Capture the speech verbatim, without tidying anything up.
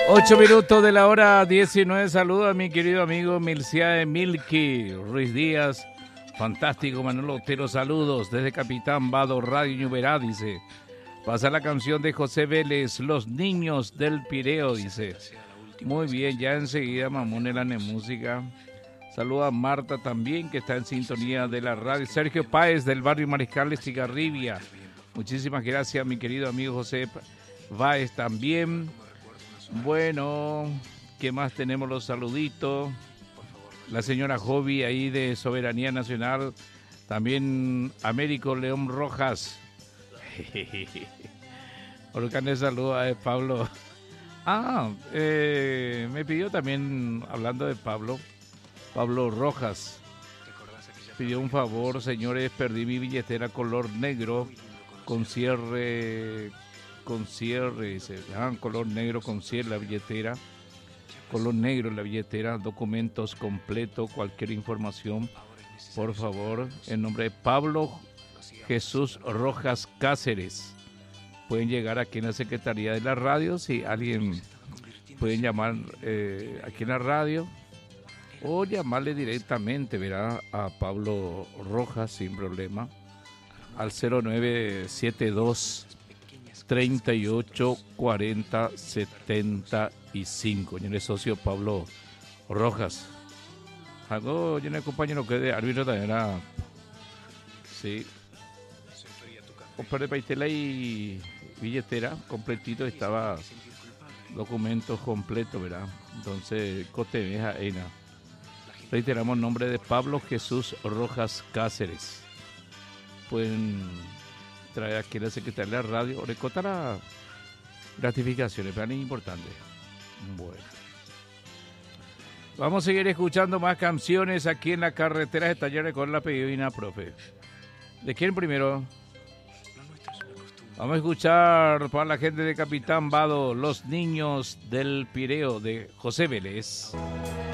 Ocho minutos de la hora diecinueve. Saludos a mi querido amigo Milciae Milky Ruiz Díaz. Fantástico, Manuel Otero. Saludos desde Capitán Vado Radio Ñuberá, dice. Pasa la canción de José Vélez, Los Niños del Pireo, dice. Muy bien, ya enseguida Mamón en música. Saludos a Marta también, que está en sintonía de la radio. Sergio Páez, del barrio Mariscal de Cigarribia. Muchísimas gracias, mi querido amigo José Páez también. Bueno, ¿qué más tenemos? Los saluditos. La señora Jovi ahí de Soberanía Nacional. También Américo León Rojas. Orcane saluda a Pablo. Ah, eh, me pidió también, hablando de Pablo, Pablo Rojas. Pidió un favor, señores, perdí mi billetera color negro con cierre, con cierre, dice, ah, color negro con cierre la billetera, color negro la billetera, documentos completos, cualquier información, por favor, en nombre de Pablo Jesús Rojas Cáceres. Pueden llegar aquí en la Secretaría de la Radio, si alguien pueden llamar eh, aquí en la radio o llamarle directamente, verá, a Pablo Rojas sin problema al cero nueve siete dos, treinta y ocho, cuarenta, setenta y cinco. Yo el socio Pablo Rojas. Algo, yo el compañero que de árbitro también era, sí. O para paitela y billetera completito, estaba documentos completos, ¿verdad? Entonces, Cotemeja, Eina. Reiteramos el nombre de Pablo Jesús Rojas Cáceres. Pueden traer aquí a la Secretaría de la Radio, recortar las gratificaciones, pero es importante. Bueno. Vamos a seguir escuchando más canciones aquí en la carretera de Talleres con la pedina, profe. ¿De quién primero? Vamos a escuchar para la gente de Capitán Vado, Los Niños del Pireo, de José Vélez.